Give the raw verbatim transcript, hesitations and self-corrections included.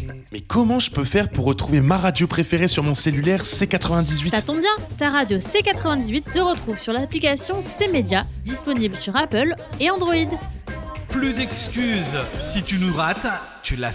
Mais comment je peux faire pour retrouver ma radio préférée sur mon cellulaire C quatre-vingt-dix-huit ? Ça tombe bien, ta radio C quatre-vingt-dix-huit se retrouve sur l'application C-Média, disponible sur Apple et Android. Plus d'excuses, si tu nous rates, tu l'as